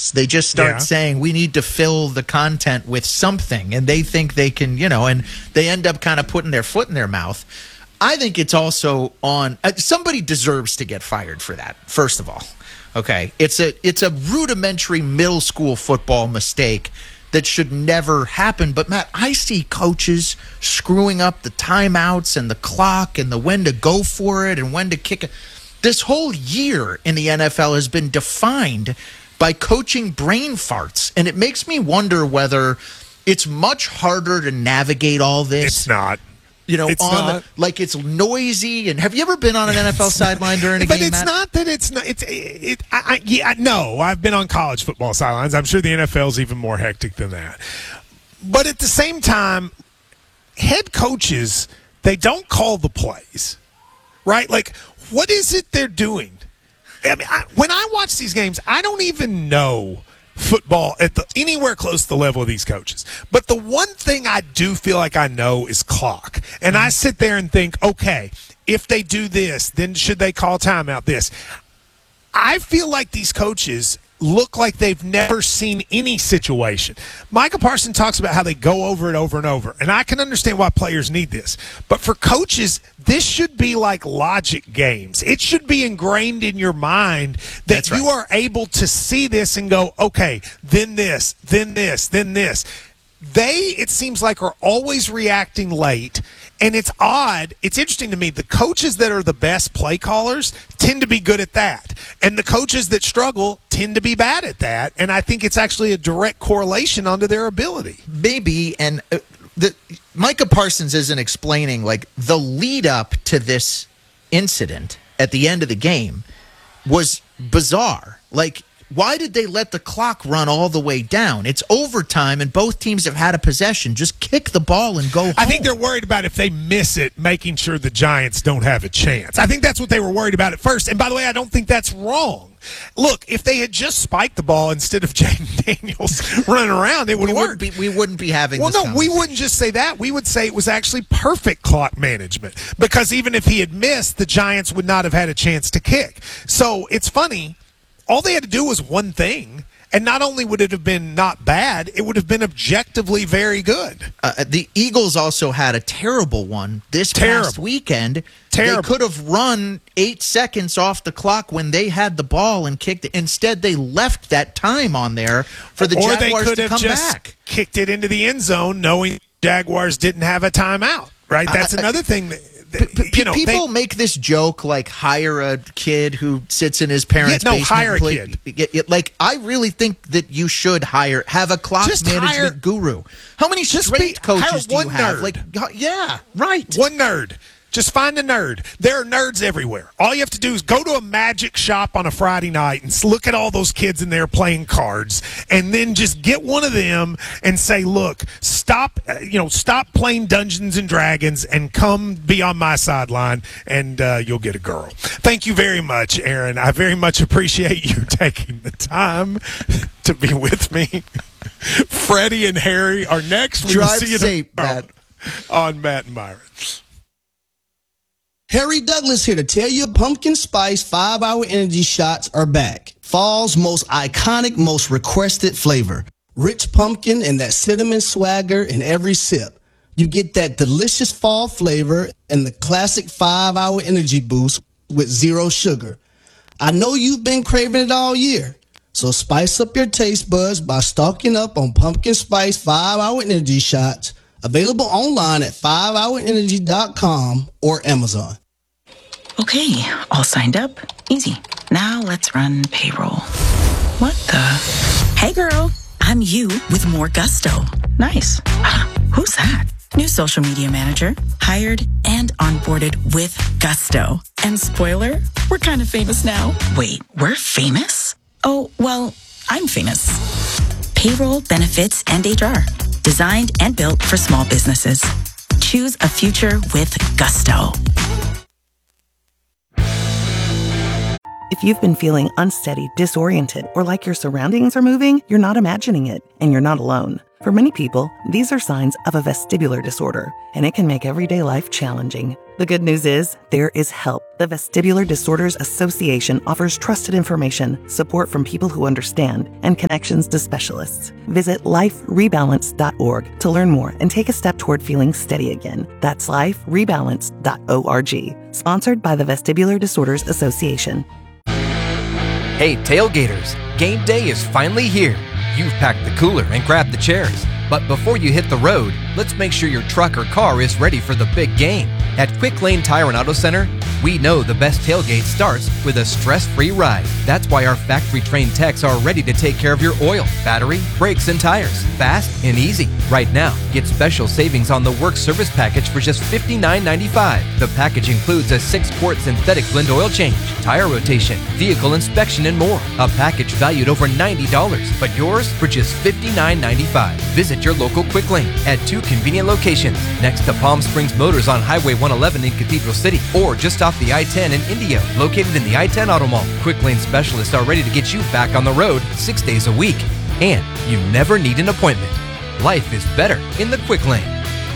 podcasts. They just start saying we need to fill the content with something, and they think they can, and they end up kind of putting their foot in their mouth. I think it's also on somebody deserves to get fired for that, first of all. Okay, it's a rudimentary middle school football mistake that should never happen. But, Matt, I see coaches screwing up the timeouts and the clock and the when to go for it and when to kick it. This whole year in the NFL has been defined by coaching brain farts, and it makes me wonder whether it's much harder to navigate all this. It's not. It's not. Like it's noisy. And have you ever been on an NFL sideline during a game? But it's not that it's not. No, I've been on college football sidelines. I'm sure the NFL is even more hectic than that. But at the same time, head coaches, they don't call the plays, right? Like, what is it they're doing? I mean, when I watch these games, I don't even know football at anywhere close to the level of these coaches. But the one thing I do feel like I know is clock. And I sit there and think, okay, if they do this, then should they call timeout this? I feel like these coaches look like they've never seen any situation. Micah Parsons talks about how they go over it over and over, and I can understand why players need this. But for coaches, this should be like logic games. It should be ingrained in your mind that you are able to see this and go, okay, then this, then this, then this. They, it seems like, are always reacting late. And it's odd. It's interesting to me. The coaches that are the best play callers tend to be good at that. And the coaches that struggle tend to be bad at that. And I think it's actually a direct correlation onto their ability. Maybe. And Micah Parsons isn't explaining, like, the lead up to this incident at the end of the game was bizarre. Like, why did they let the clock run all the way down? It's overtime, and both teams have had a possession. Just kick the ball and go home. I think they're worried about if they miss it, making sure the Giants don't have a chance. I think that's what they were worried about at first. And by the way, I don't think that's wrong. Look, if they had just spiked the ball instead of Jaden Daniels running around, it would have worked. We wouldn't be having this conversation. We wouldn't just say that. We would say it was actually perfect clock management, because even if he had missed, the Giants would not have had a chance to kick. So it's funny. All they had to do was one thing, and not only would it have been not bad, it would have been objectively very good. The Eagles also had a terrible one this past weekend. They could have run 8 seconds off the clock when they had the ball and kicked it. Instead, they left that time on there for the Jaguars to come back. Or they could have just kicked it into the end zone knowing Jaguars didn't have a timeout, right? That's another thing that... People make this joke, like, hire a kid who sits in his parents' basement. Hire a kid. Like, I really think that you should have a clock management guru. How many straight coaches do you have? Nerd. Like, yeah, right. One nerd. Just find a nerd. There are nerds everywhere. All you have to do is go to a magic shop on a Friday night and look at all those kids in there playing cards, and then just get one of them and say, look, stop playing Dungeons and Dragons and come be on my sideline, and you'll get a girl. Thank you very much, Aaron. I very much appreciate you taking the time to be with me. Freddie and Harry are next. We will see you tomorrow on Matt and Myron. Harry Douglas here to tell you pumpkin spice 5-hour energy shots are back. Fall's most iconic, most requested flavor. Rich pumpkin and that cinnamon swagger in every sip. You get that delicious fall flavor and the classic 5-hour energy boost with zero sugar. I know you've been craving it all year, so spice up your taste buds by stocking up on pumpkin spice 5-hour energy shots. Available online at 5hourenergy.com or Amazon. Okay, all signed up. Easy. Now let's run payroll. What the? Hey girl, I'm you with more gusto. Nice. Who's that? New social media manager. Hired and onboarded with gusto. And spoiler, we're kind of famous now. Wait, we're famous? Oh, well, I'm famous. Payroll, benefits, and HR. Designed and built for small businesses. Choose a future with gusto. If you've been feeling unsteady, disoriented, or like your surroundings are moving, you're not imagining it, and you're not alone. For many people, these are signs of a vestibular disorder, and it can make everyday life challenging. The good news is, there is help. The Vestibular Disorders Association offers trusted information, support from people who understand, and connections to specialists. Visit liferebalance.org to learn more and take a step toward feeling steady again. That's liferebalance.org. Sponsored by the Vestibular Disorders Association. Hey, tailgaters, game day is finally here. You've packed the cooler and grabbed the chairs. But before you hit the road, let's make sure your truck or car is ready for the big game. At Quick Lane Tire and Auto Center, we know the best tailgate starts with a stress-free ride. That's why our factory-trained techs are ready to take care of your oil, battery, brakes, and tires. Fast and easy. Right now, get special savings on the work service package for just $59.95. The package includes a 6-quart synthetic blend oil change, tire rotation, vehicle inspection, and more. A package valued over $90, but yours for just $59.95. Visit your local Quick Lane at 2 convenient locations, next to Palm Springs Motors on Highway 111 in Cathedral City, or just off the I-10 in Indio, located in the I-10 Auto Mall. Quick Lane specialists are ready to get you back on the road 6 days a week. And you never need an appointment. Life is better in the Quick Lane.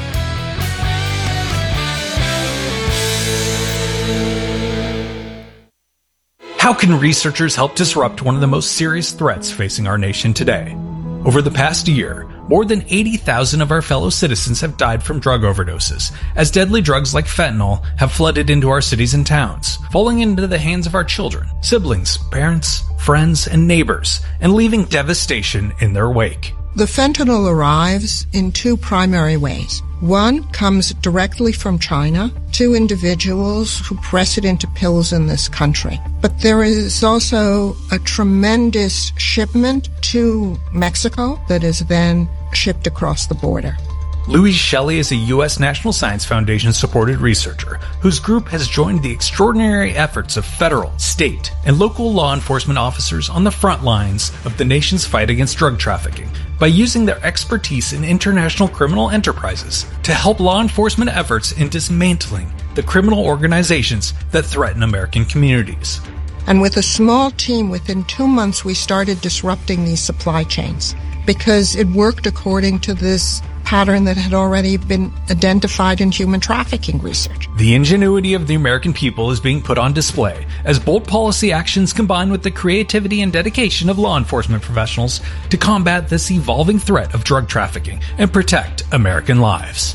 How can researchers help disrupt one of the most serious threats facing our nation today? Over the past year, more than 80,000 of our fellow citizens have died from drug overdoses, as deadly drugs like fentanyl have flooded into our cities and towns, falling into the hands of our children, siblings, parents, friends, and neighbors, and leaving devastation in their wake. The fentanyl arrives in 2 primary ways. One comes directly from China to individuals who press it into pills in this country. But there is also a tremendous shipment to Mexico that is then shipped across the border. Louise Shelley is a U.S. National Science Foundation-supported researcher whose group has joined the extraordinary efforts of federal, state, and local law enforcement officers on the front lines of the nation's fight against drug trafficking by using their expertise in international criminal enterprises to help law enforcement efforts in dismantling the criminal organizations that threaten American communities. And with a small team, within 2 months, we started disrupting these supply chains because it worked according to this pattern that had already been identified in human trafficking research. The ingenuity of the American people is being put on display as bold policy actions combine with the creativity and dedication of law enforcement professionals to combat this evolving threat of drug trafficking and protect American lives.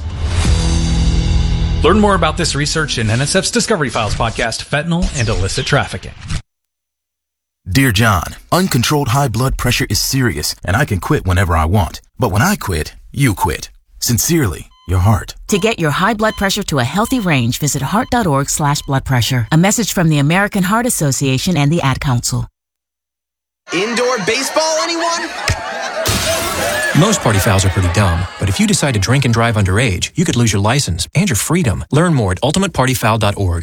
Learn more about this research in NSF's Discovery Files podcast, Fentanyl and Illicit Trafficking. Dear John, uncontrolled high blood pressure is serious, and I can quit whenever I want. But when I quit, you quit. Sincerely, your heart. To get your high blood pressure to a healthy range, visit heart.org/blood pressure. A message from the American Heart Association and the Ad Council. Indoor baseball, anyone? Most party fouls are pretty dumb, but if you decide to drink and drive underage, you could lose your license and your freedom. Learn more at ultimatepartyfoul.org.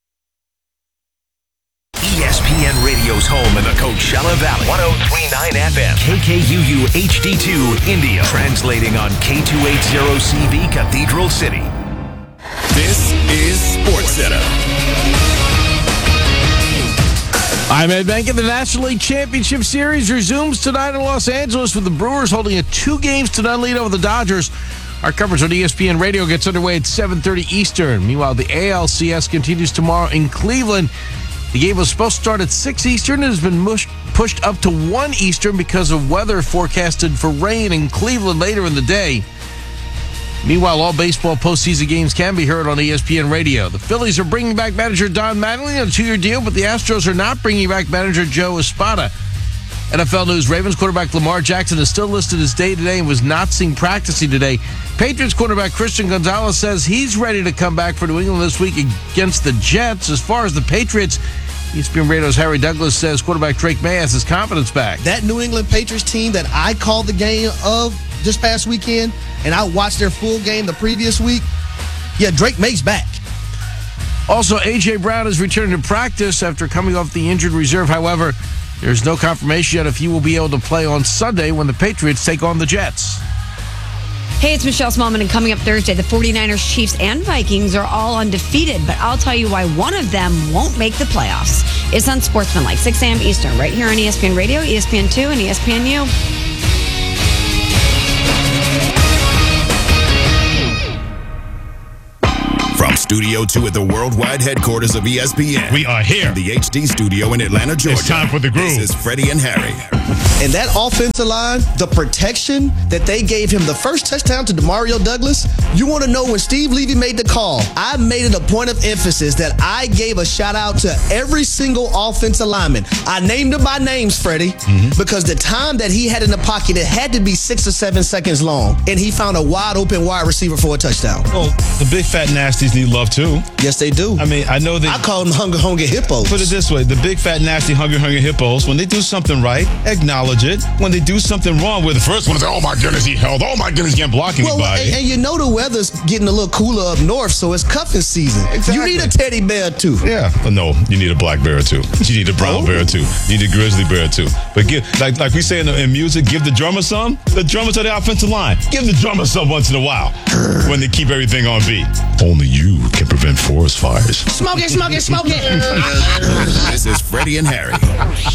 ESPN Radio's home in the Coachella Valley. 103.9 FM. KKUU HD2 Indio. Translating on K280CV Cathedral City. This is SportsCenter. I'm Ed Benkin. The National League Championship Series resumes tonight in Los Angeles with the Brewers holding a 2-0 lead over the Dodgers. Our coverage on ESPN Radio gets underway at 7:30 Eastern. Meanwhile, the ALCS continues tomorrow in Cleveland. The game was supposed to start at 6 Eastern and has been pushed up to 1 Eastern because of weather forecasted for rain in Cleveland later in the day. Meanwhile, all baseball postseason games can be heard on ESPN Radio. The Phillies are bringing back manager Don Mattingly on a 2-year deal, but the Astros are not bringing back manager Joe Espada. NFL news, Ravens quarterback Lamar Jackson is still listed as day-to-day and was not seen practicing today. Patriots quarterback Christian Gonzalez says he's ready to come back for New England this week against the Jets. As far as the Patriots, ESPN Radio's Harry Douglas says quarterback Drake May has his confidence back. That New England Patriots team that I called the game of this past weekend, and I watched their full game the previous week, yeah, Drake May's back. Also, A.J. Brown is returning to practice after coming off the injured reserve. However, there's no confirmation yet if he will be able to play on Sunday when the Patriots take on the Jets. Hey, it's Michelle Smallman, and coming up Thursday, the 49ers, Chiefs, and Vikings are all undefeated, but I'll tell you why one of them won't make the playoffs. It's on Sportsmanlike, 6 a.m. Eastern, right here on ESPN Radio, ESPN2, and ESPNU. From Studio 2 at the worldwide headquarters of ESPN. We are here. The HD studio in Atlanta, Georgia. It's time for the groove. This is Freddie and Harry. And that offensive line, the protection that they gave him, the first touchdown to Demario Douglas, you want to know when Steve Levy made the call, I made it a point of emphasis that I gave a shout out to every single offensive lineman. I named them by names, Freddie, because the time that he had in the pocket, it had to be 6 or 7 seconds long. And he found a wide open wide receiver for a touchdown. Well, the big fat nasties need love too. Yes, they do. I mean, I know they. I call them hungry hippos. Put it this way: the big fat nasty hungry hippos. When they do something right, acknowledge it. When they do something wrong, we're the first one to say, "Oh my goodness, he held. Oh my goodness, he can't block anybody." And you know the weather's getting a little cooler up north, so it's cuffing season. Exactly. You need a teddy bear too. Yeah. But no, you need a black bear too. You need a brown bear too. You need a grizzly bear too. But give, like we say in music, give the drummer some. The drummers are the offensive line. Give the drummer some once in a while when they keep everything on beat. Only you can prevent forest fires. Smoke it, smoke it, smoke it. This is Freddie and Harry.